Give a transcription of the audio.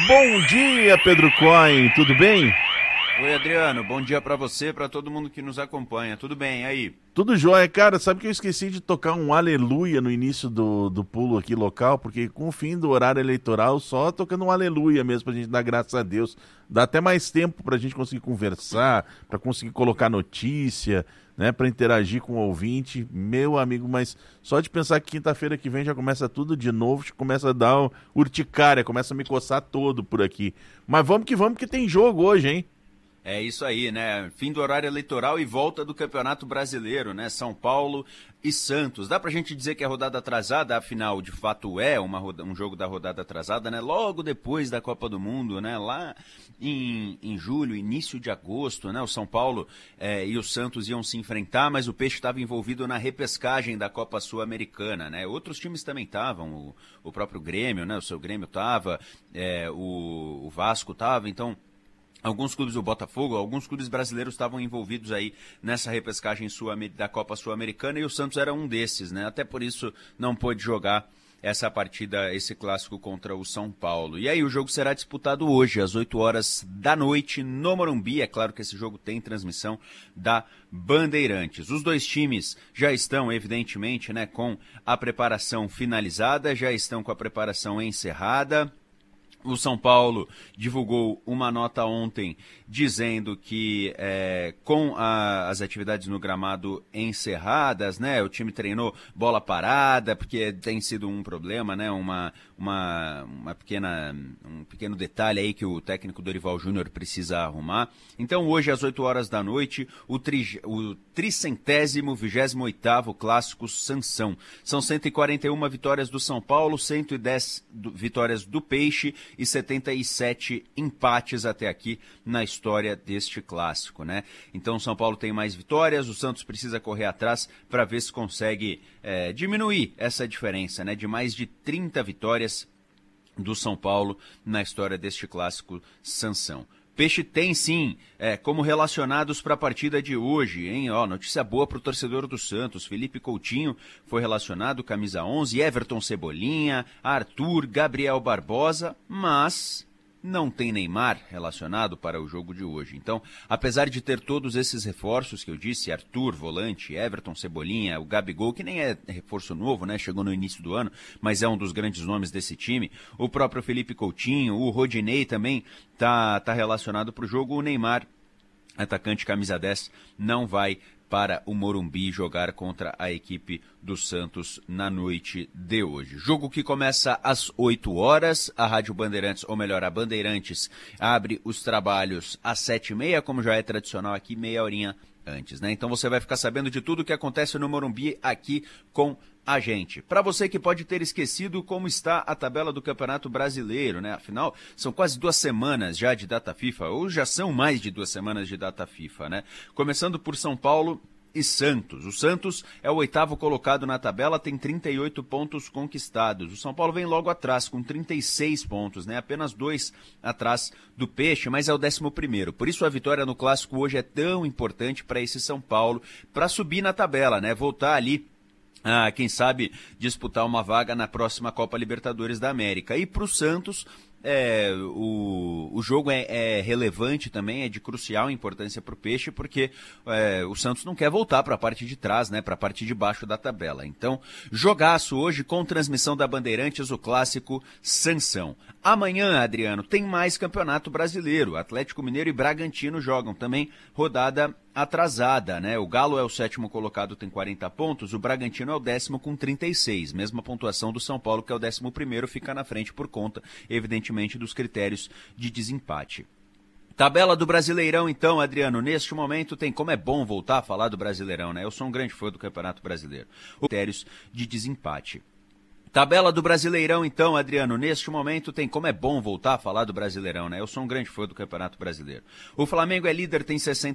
Bom dia, Pedro Coin, tudo bem? Oi, Adriano, bom dia pra você, pra todo mundo que nos acompanha. Tudo bem, aí? Tudo jóia, cara. Sabe que eu esqueci de tocar um aleluia no início do pulo aqui local, porque com o fim do horário eleitoral, só tocando um aleluia mesmo pra gente dar graças a Deus. Dá até mais tempo pra gente conseguir conversar, pra conseguir colocar notícia, né, pra interagir com o ouvinte. Meu amigo, mas só de pensar que quinta-feira que vem já começa tudo de novo, começa a dar urticária, começa a me coçar todo por aqui. Mas vamos que tem jogo hoje, hein? É isso aí, né? Fim do horário eleitoral e volta do Campeonato Brasileiro, né? São Paulo e Santos. Dá pra gente dizer que é rodada atrasada, afinal, de fato é um jogo da rodada atrasada, né? Logo depois da Copa do Mundo, né? Lá em julho, início de agosto, né? O São Paulo e o Santos iam se enfrentar, mas o Peixe estava envolvido na repescagem da Copa Sul-Americana, né? Outros times também estavam, o próprio Grêmio, né? O seu Grêmio estava, o Vasco estava, então... Alguns clubes do Botafogo, alguns clubes brasileiros estavam envolvidos aí nessa repescagem da Copa Sul-Americana e o Santos era um desses, né? Até por isso não pôde jogar essa partida, esse clássico contra o São Paulo. E aí o jogo será disputado hoje, às 8 horas da noite, no Morumbi. É claro que esse jogo tem transmissão da Bandeirantes. Os dois times já estão, evidentemente, né, com a preparação finalizada, já estão com a preparação encerrada. O São Paulo divulgou uma nota ontem dizendo que com as atividades no gramado encerradas, né, o time treinou bola parada, porque tem sido um problema, né, um pequeno detalhe aí que o técnico Dorival Júnior precisa arrumar. Então hoje às 8 horas da noite, o 328º Clássico Sansão. São 141 vitórias do São Paulo, 110 vitórias do Peixe e 77 empates até aqui na história deste clássico, né? Então o São Paulo tem mais vitórias, o Santos precisa correr atrás para ver se consegue diminuir essa diferença, né? De mais de 30 vitórias do São Paulo na história deste clássico Sansão. Peixe tem sim, como relacionados para a partida de hoje, hein? Ó, notícia boa para o torcedor do Santos. Felipe Coutinho foi relacionado, camisa 11, Everton Cebolinha, Arthur, Gabriel Barbosa, mas não tem Neymar relacionado para o jogo de hoje. Então, apesar de ter todos esses reforços que eu disse, Arthur, volante, Everton, Cebolinha, o Gabigol, que nem é reforço novo, né? Chegou no início do ano, mas é um dos grandes nomes desse time. O próprio Felipe Coutinho, o Rodinei também tá relacionado para o jogo. O Neymar, atacante camisa 10, não vai para o Morumbi jogar contra a equipe do Santos na noite de hoje. Jogo que começa às 8 horas, a Rádio Bandeirantes, ou melhor, a Bandeirantes, abre os trabalhos às 7h30, como já é tradicional aqui, meia horinha antes, né? Então você vai ficar sabendo de tudo o que acontece no Morumbi aqui com a gente. Para você que pode ter esquecido como está a tabela do Campeonato Brasileiro, né? Afinal, são quase 2 semanas já de data FIFA, ou já são mais de 2 semanas de data FIFA, né? Começando por São Paulo e Santos. O Santos é o 8º colocado na tabela, tem 38 pontos conquistados. O São Paulo vem logo atrás, com 36 pontos, né? Apenas 2 atrás do Peixe, mas é o 11º. Por isso a vitória no Clássico hoje é tão importante para esse São Paulo, para subir na tabela, né? Voltar ali, quem sabe, disputar uma vaga na próxima Copa Libertadores da América. E para o Santos, o jogo é relevante também, é de crucial importância para o Peixe, porque o Santos não quer voltar para a parte de trás, né, para a parte de baixo da tabela. Então, jogaço hoje com transmissão da Bandeirantes, o clássico Sansão. Amanhã, Adriano, tem mais Campeonato Brasileiro. Atlético Mineiro e Bragantino jogam também rodada atrasada, né? O Galo é o 7º colocado, tem 40 pontos, o Bragantino é o 10º com 36, mesma pontuação do São Paulo, que é o 11º, fica na frente por conta, evidentemente, dos critérios de desempate. Tabela do Brasileirão, então, Adriano, neste momento tem, como é bom voltar a falar do Brasileirão, né? Eu sou um grande fã do Campeonato Brasileiro. Critérios de desempate. Tabela do Brasileirão, então, Adriano, neste momento tem, como é bom voltar a falar do Brasileirão, né? Eu sou um grande fã do Campeonato Brasileiro. O Flamengo é líder, tem 60